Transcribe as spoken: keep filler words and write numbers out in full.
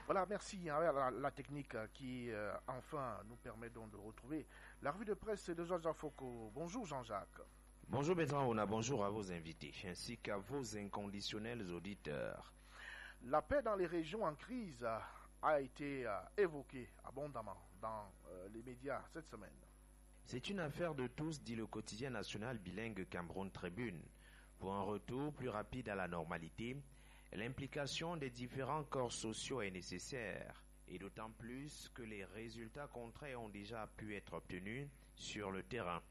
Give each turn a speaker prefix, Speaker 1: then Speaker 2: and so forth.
Speaker 1: Voilà, merci hein, la, la technique euh, qui euh, enfin nous permet donc de retrouver la revue de presse de Jean-Jacques Foucault. Bonjour Jean-Jacques.
Speaker 2: Bonjour Bertrand Ona, bonjour à vos invités ainsi qu'à vos inconditionnels auditeurs.
Speaker 1: La paix dans les régions en crise euh, a été euh, évoquée abondamment dans euh, les médias cette semaine.
Speaker 2: C'est une affaire de tous, dit le quotidien national bilingue Cameroun Tribune. Pour un retour plus rapide à la normalité, l'implication des différents corps sociaux est nécessaire, et d'autant plus que les résultats concrets ont déjà pu être obtenus sur le terrain.